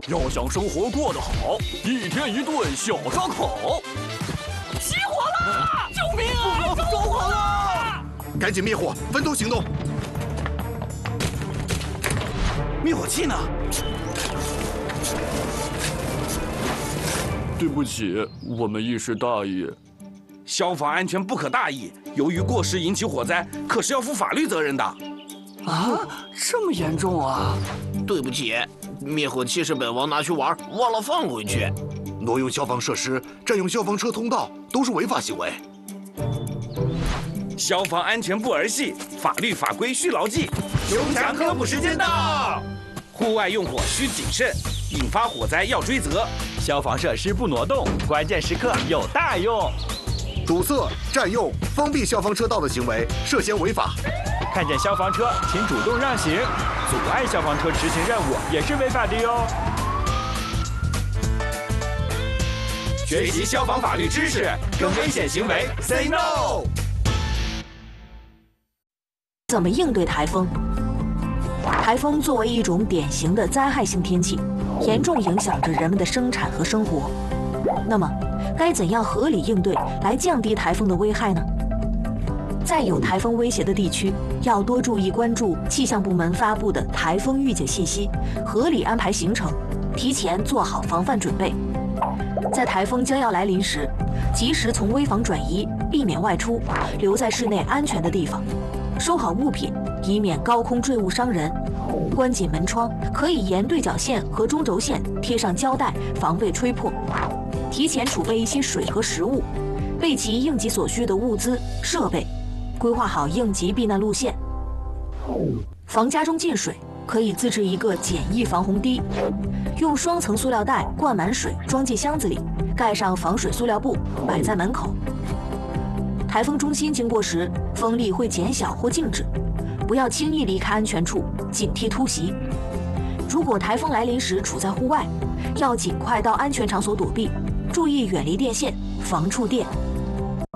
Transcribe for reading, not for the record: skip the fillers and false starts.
要想生活过得好，一天一顿小烧烤。 起火了！救命啊！着火了！ 赶紧灭火，分头行动。 灭火器呢？ 对不起，我们一时大意。 消防安全不可大意，由于过失引起火灾，可是要负法律责任的。 啊，这么严重啊！ 对不起，灭火器是本王拿去玩，忘了放回去。 挪用消防设施、占用消防车通道都是违法行为。 消防安全不儿戏，法律法规需牢记。 熊强科普时间到！ 户外用火需谨慎，引发火灾要追责。 消防设施不挪动，关键时刻有大用。 堵塞、占用、封闭消防车道的行为涉嫌违法。 看见消防车，请主动让行，阻碍消防车执行任务也是违法的哟。学习消防法律知识，跟危险行为 say no。 怎么应对台风？台风作为一种典型的灾害性天气，严重影响着人们的生产和生活。那么，该怎样合理应对来降低台风的危害呢？在有台风威胁的地区，要多注意关注气象部门发布的台风预警信息，合理安排行程，提前做好防范准备。在台风将要来临时，及时从危房转移，避免外出，留在室内安全的地方，收好物品，以免高空坠物伤人。关紧门窗，可以沿对角线和中轴线贴上胶带，防备吹破。提前储备一些水和食物，备齐应急所需的物资设备，规划好应急避难路线。防家中进水，可以自制一个简易防洪堤，用双层塑料袋灌满水，装进箱子里，盖上防水塑料布，摆在门口。台风中心经过时，风力会减小或静止，不要轻易离开安全处，警惕突袭。如果台风来临时处在户外，要尽快到安全场所躲避，注意远离电线，防触电。